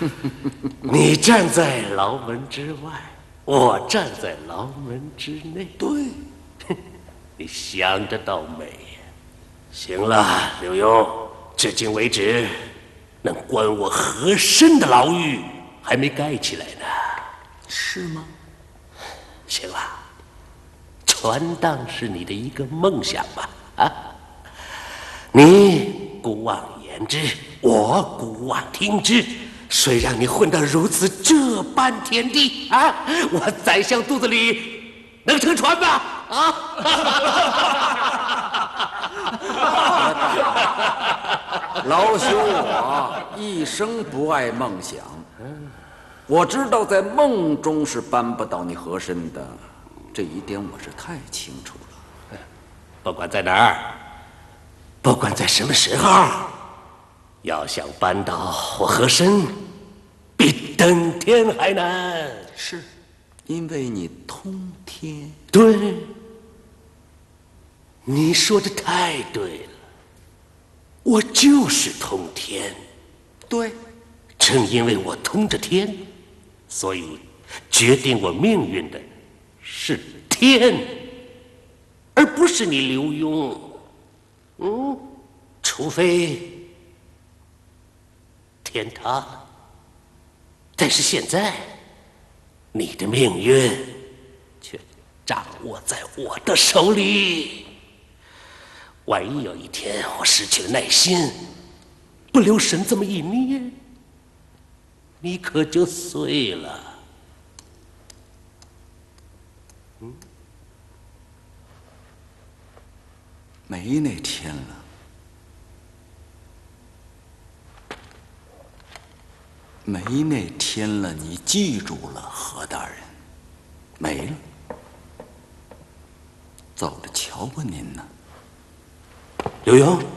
你站在牢门之外，我站在牢门之内。 对， 你想得倒美呀！行了，刘墉，至今为止，能关我和珅的牢狱还没盖起来呢。 是吗？ 行了，全当是你的一个梦想吧。啊，你姑妄言之，我姑妄听之。谁让你混到如此这般田地啊！我宰相肚子里能撑船吗？啊！ 老朽我一生不爱梦想，我知道在梦中是搬不倒你和珅的，这一点我是太清楚了。 不管在哪儿，不管在什么时候，要想扳倒我和珅，比登天还难。 是，因为你通天。 对，你说的太对了，我就是通天。 对， 正因为我通着天，所以决定我命运的是天，而不是你刘墉。除非天塌了，但是现在你的命运却掌握在我的手里。万一有一天我失去了耐心，不留神这么一捏，你可就碎了。 没那天了。没那天了，你记住了，何大人，没了。走着瞧吧您呢。 刘墉。